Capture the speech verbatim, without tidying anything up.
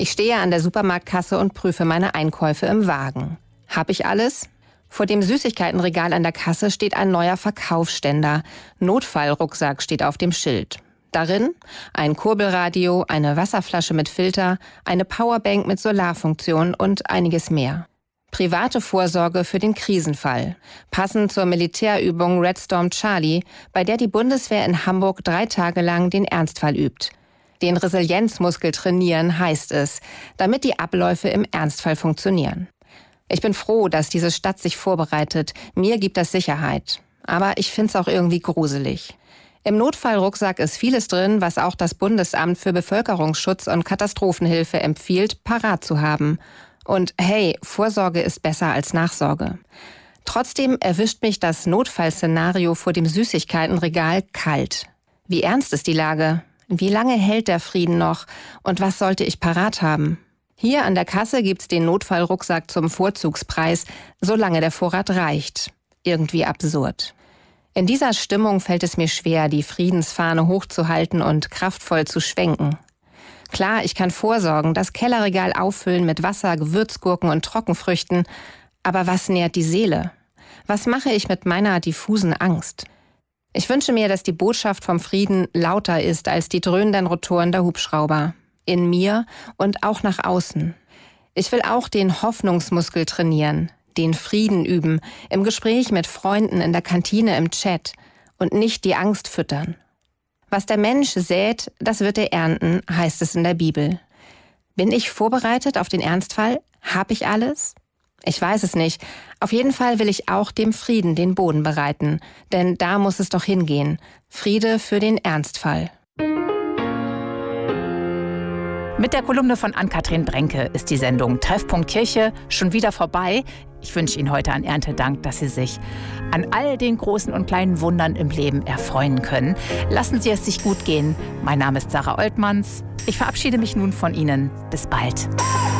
Ich stehe an der Supermarktkasse und prüfe meine Einkäufe im Wagen. Hab ich alles? Vor dem Süßigkeitenregal an der Kasse steht ein neuer Verkaufsständer. Notfallrucksack steht auf dem Schild. Darin ein Kurbelradio, eine Wasserflasche mit Filter, eine Powerbank mit Solarfunktion und einiges mehr. Private Vorsorge für den Krisenfall. Passend zur Militärübung Red Storm Charlie, bei der die Bundeswehr in Hamburg drei Tage lang den Ernstfall übt. Den Resilienzmuskel trainieren heißt es, damit die Abläufe im Ernstfall funktionieren. Ich bin froh, dass diese Stadt sich vorbereitet. Mir gibt das Sicherheit. Aber ich find's auch irgendwie gruselig. Im Notfallrucksack ist vieles drin, was auch das Bundesamt für Bevölkerungsschutz und Katastrophenhilfe empfiehlt, parat zu haben. Und hey, Vorsorge ist besser als Nachsorge. Trotzdem erwischt mich das Notfallszenario vor dem Süßigkeitenregal kalt. Wie ernst ist die Lage? Wie lange hält der Frieden noch? Und was sollte ich parat haben? Hier an der Kasse gibt's den Notfallrucksack zum Vorzugspreis, solange der Vorrat reicht. Irgendwie absurd. In dieser Stimmung fällt es mir schwer, die Friedensfahne hochzuhalten und kraftvoll zu schwenken. Klar, ich kann vorsorgen, das Kellerregal auffüllen mit Wasser, Gewürzgurken und Trockenfrüchten. Aber was nährt die Seele? Was mache ich mit meiner diffusen Angst? Ich wünsche mir, dass die Botschaft vom Frieden lauter ist als die dröhnenden Rotoren der Hubschrauber. In mir und auch nach außen. Ich will auch den Hoffnungsmuskel trainieren, den Frieden üben, im Gespräch mit Freunden, in der Kantine, im Chat und nicht die Angst füttern. Was der Mensch sät, das wird er ernten, heißt es in der Bibel. Bin ich vorbereitet auf den Ernstfall? Hab ich alles? Ich weiß es nicht. Auf jeden Fall will ich auch dem Frieden den Boden bereiten, denn da muss es doch hingehen. Friede für den Ernstfall. Mit der Kolumne von Ann-Kathrin Brenke ist die Sendung Treffpunkt Kirche schon wieder vorbei. Ich wünsche Ihnen heute an Erntedank, dass Sie sich an all den großen und kleinen Wundern im Leben erfreuen können. Lassen Sie es sich gut gehen. Mein Name ist Sarah Oltmanns. Ich verabschiede mich nun von Ihnen. Bis bald.